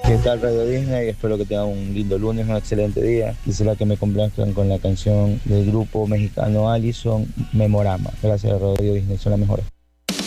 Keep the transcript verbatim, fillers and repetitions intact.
¿Qué tal Radio Disney? Espero que tengan un lindo lunes, un excelente día. Quisiera que me complazcan con la canción del grupo mexicano Allison, Memorama. Gracias Radio Disney, son las mejores.